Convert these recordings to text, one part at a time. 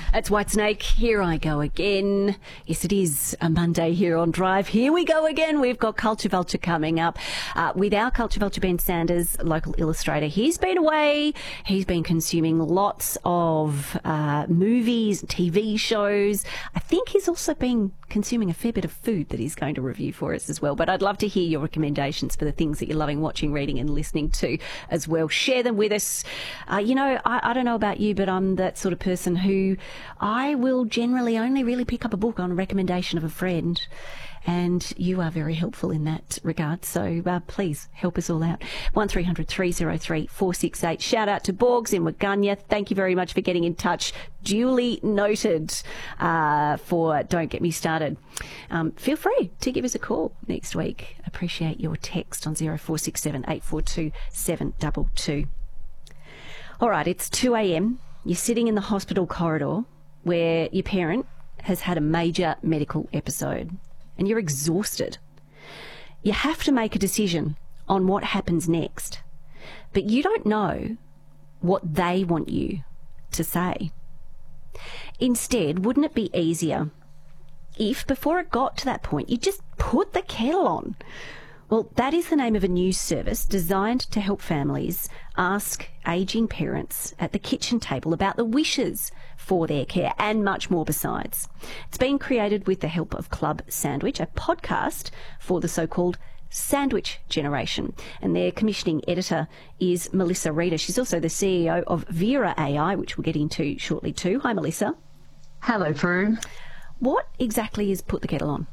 It's Whitesnake. Here I go again. Yes, it is a Monday here on Drive. Here we go again. We've got Culture Vulture coming up with our Culture Vulture, Ben Sanders, local illustrator. He's been away. He's been consuming lots of movies, TV shows. I think he's also been consuming a fair bit of food that he's going to review for us as well. But I'd love to hear your recommendations for the things that you're loving watching, reading and listening to as well. Share them with us. I don't know about you, but I'm that sort of person who I will generally only really pick up a book on a recommendation of a friend, and you are very helpful in that regard, so please help us all out. 1300 303 468. Shout out to Borgs in Waggunya. Thank you very much for getting in touch. Duly noted for Don't Get Me Started. Feel free to give us a call next week. Appreciate your text on 0467 842 722. All right, it's 2 a.m. You're sitting in the hospital corridor where your parent has had a major medical episode and you're exhausted. You have to make a decision on what happens next, but you don't know what they want you to say. Instead, wouldn't it be easier if, before it got to that point, you just put the kettle on? Well, that is the name of a news service designed to help families ask ageing parents at the kitchen table about the wishes for their care and much more besides. It's been created with the help of Club Sandwich, a podcast for the so-called sandwich generation. And their commissioning editor is Melissa Reeder. She's also the CEO of Vera AI, which we'll get into shortly too. Hi, Melissa. Hello, Prue. What exactly is Put the Kettle On?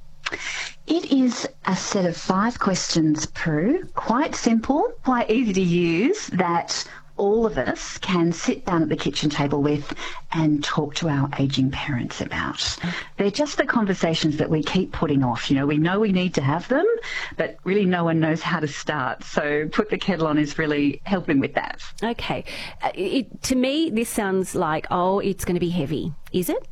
It is a set of 5 questions, Prue, quite simple, quite easy to use, that all of us can sit down at the kitchen table with and talk to our ageing parents about. They're just the conversations that we keep putting off. You know we need to have them, but really no one knows how to start. So Put the Kettle On is really helping with that. Okay. To me, this sounds like, it's going to be heavy. Is it?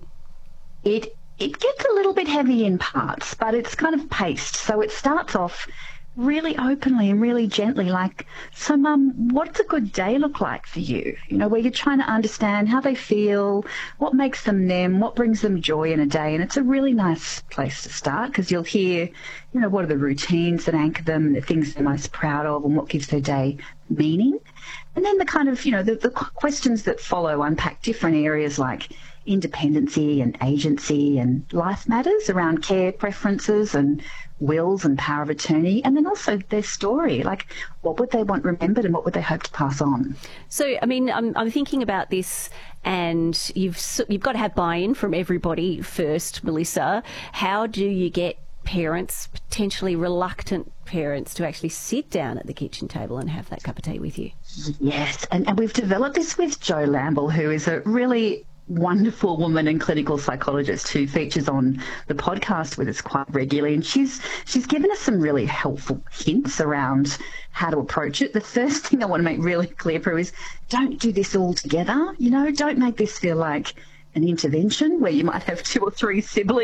It gets a little bit heavy in parts, but it's kind of paced. So it starts off really openly and really gently, like, so Mum, what's a good day look like for you? Where you're trying to understand how they feel, what makes them them, what brings them joy in a day. And it's a really nice place to start because you'll hear, what are the routines that anchor them, the things they're most proud of, and what gives their day meaning. And then the kind of, the questions that follow unpack different areas like independency and agency and life matters around care preferences and wills and power of attorney, and then also their story, like what would they want remembered and what would they hope to pass on. So, I'm thinking about this, and you've got to have buy-in from everybody first, Melissa. How do you get parents, potentially reluctant parents, to actually sit down at the kitchen table and have that cup of tea with you? Yes, and we've developed this with Jo Lamble, who is a really wonderful woman and clinical psychologist who features on the podcast with us quite regularly, and she's given us some really helpful hints around how to approach it. The first thing I want to make really clear, Prue, is don't do this all together. Don't make this feel like an intervention where you might have 2 or 3 siblings